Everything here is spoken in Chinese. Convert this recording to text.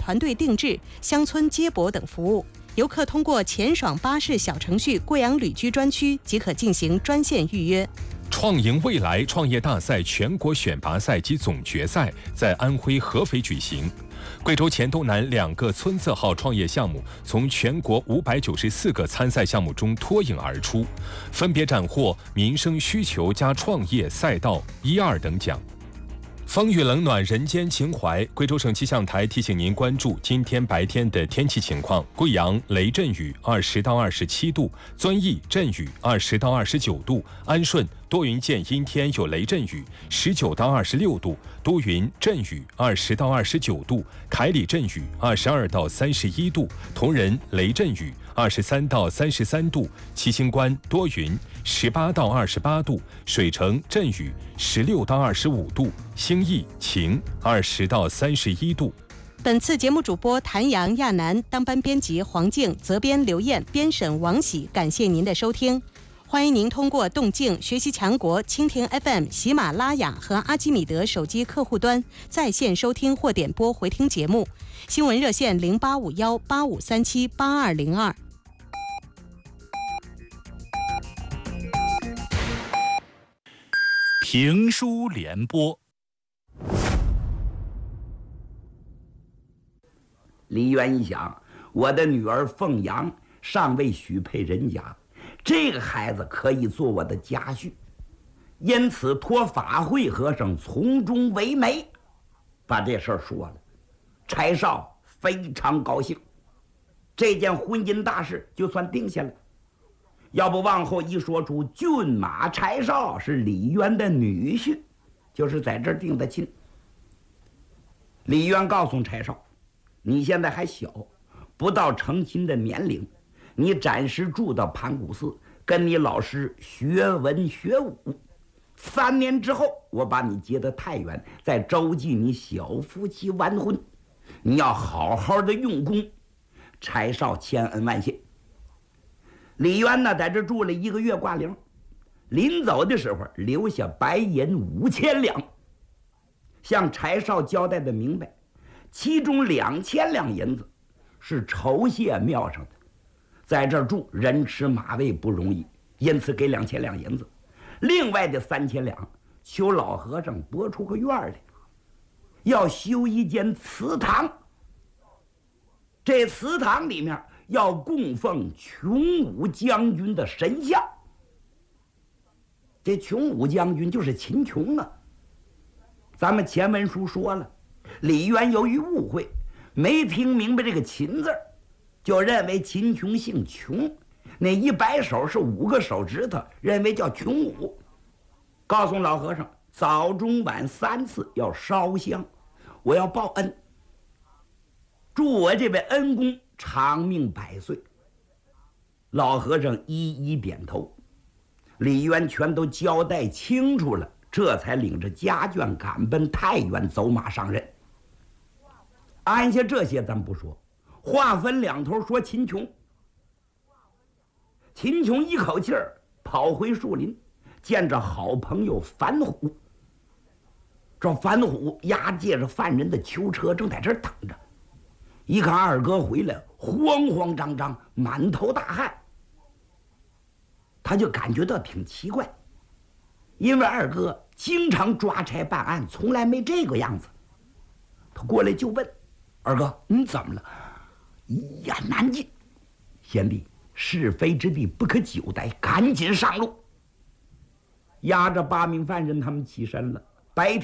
团队定制、乡村接驳等服务。游客通过钱爽巴士小程序贵阳旅居专区即可进行专线预约。 创赢未来创业大赛全国选拔赛及总决赛在安徽合肥举行。贵州黔东南2个村字号创业项目从全国594个参赛项目中脱颖而出，分别斩获民生需求加创业赛道1、2等奖。风雨冷暖人间情怀，贵州省气象台提醒您关注今天白天的天气情况。贵阳雷阵雨20到27度，遵义阵雨20到29度，安顺多云见阴天有雷阵雨19到26度，都匀阵雨20到29度，凯里阵雨22到31度，铜仁雷阵雨23到33度，七星关多云18到28度，水城阵雨16到25度，兴义晴20到31度。 本次节目主播谭阳、亚楠，当班编辑黄静，责编刘艳，编审王喜。感谢您的收听。欢迎您通过动静、学习强国、蜻蜓 FM、喜马拉雅和阿基米德手机客户端在线收听或点播回听节目。新闻热线085185378202。 评书联播。 李渊一想，我的女儿凤阳尚未许配人家，这个孩子可以做我的家婿，因此托法会和尚从中为媒，把这事儿说了。柴少非常高兴，这件婚姻大事就算定下了。要不往后一说出骏马柴少是李渊的女婿，就是在这儿定的亲。李渊告诉柴少，你现在还小，不到成亲的年龄，你暂时住到盘古寺，跟你老师学文学武，3年之后我把你接到太原，再召集你小夫妻完婚。你要好好的用功。柴少千恩万谢。李渊呢，在这住了1个月挂零，临走的时候留下白银5000两，向柴少交代的明白，其中2000两银子是酬谢庙上的，在这儿住人吃马喂不容易，因此给2000两银子，另外的3000两求老和尚拨出个院来，要修一间祠堂，这祠堂里面要供奉穷武将军的神像。这穷武将军就是秦琼啊。咱们前文书说了，李渊由于误会，没听明白这个秦字，就认为秦琼姓穷，那100手是5个手指头，认为叫穷武。告诉老和尚，早中晚3次要烧香，我要报恩，祝我这位恩公长命100岁。老和尚一一点头，李渊全都交代清楚了，这才领着家眷赶奔太原，走马上任。按下这些咱不说，话分2头说秦琼。秦琼一口气儿跑回树林，见着好朋友樊虎。这樊虎押解着犯人的囚车，正在这儿等着。一看二哥回来，慌慌张张，满头大汗，他就感觉到挺奇怪，因为二哥经常抓差办案，从来没这个样子。他过来就问二哥：“你怎么了？”“呀，难进，贤弟，是非之地不可久待，赶紧上路。”押着8名犯人，他们起身了。白天